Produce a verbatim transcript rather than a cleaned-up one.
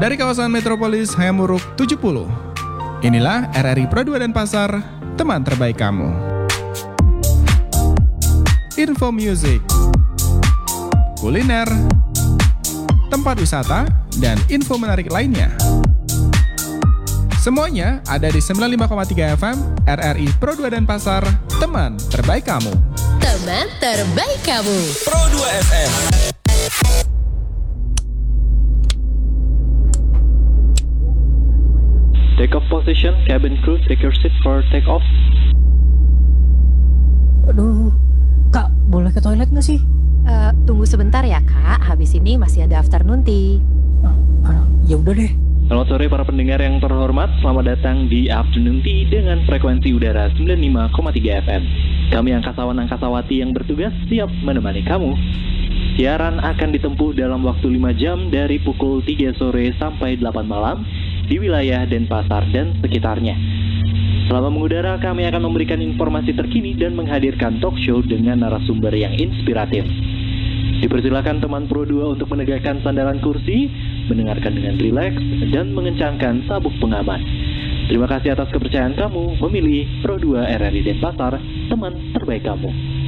Dari kawasan metropolis Hayamuruk tujuh puluh, inilah R R I Pro dua Denpasar, teman terbaik kamu. Info music, kuliner, tempat wisata, dan info menarik lainnya. Semuanya ada di sembilan puluh lima koma tiga F M R R I Pro dua Denpasar, teman terbaik kamu. Teman terbaik kamu. Pro dua F M. Take off position, cabin crew, take your seat for take off. Aduh, Kak, boleh ke toilet nggak sih? Uh, tunggu sebentar ya kak, habis ini masih ada afternoon tea. Ah, ya udah deh. Selamat sore para pendengar yang terhormat, selamat datang di Afternoon Tea dengan frekuensi udara sembilan puluh lima koma tiga F M. Kami angkasawan-angkasawati yang bertugas siap menemani kamu. Siaran akan ditempuh dalam waktu lima jam dari pukul tiga sore sampai delapan malam di wilayah Denpasar dan sekitarnya. Selama mengudara, kami akan memberikan informasi terkini dan menghadirkan talk show dengan narasumber yang inspiratif. Dipersilakan teman Pro dua untuk menegakkan sandaran kursi, mendengarkan dengan rileks, dan mengencangkan sabuk pengaman. Terima kasih atas kepercayaan kamu memilih Pro dua R R I Denpasar, teman terbaik kamu.